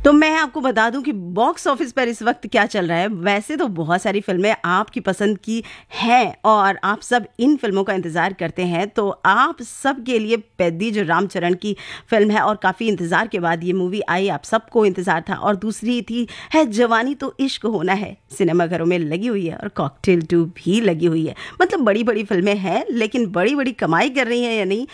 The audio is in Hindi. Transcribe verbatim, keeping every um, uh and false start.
तो मैं आपको बता दूं कि बॉक्स ऑफिस पर इस वक्त क्या चल रहा है। वैसे तो बहुत सारी फिल्में आपकी पसंद की हैं और आप सब इन फिल्मों का इंतज़ार करते हैं, तो आप सब के लिए पेद्दी जो रामचरण की फिल्म है और काफ़ी इंतज़ार के बाद ये मूवी आई, आप सबको इंतज़ार था। और दूसरी थी है जवानी तो इश्क होना है, सिनेमाघरों में लगी हुई है और कॉकटेल टू भी लगी हुई है। मतलब बड़ी बड़ी फिल्में हैं, लेकिन बड़ी बड़ी कमाई कर रही हैं या नहीं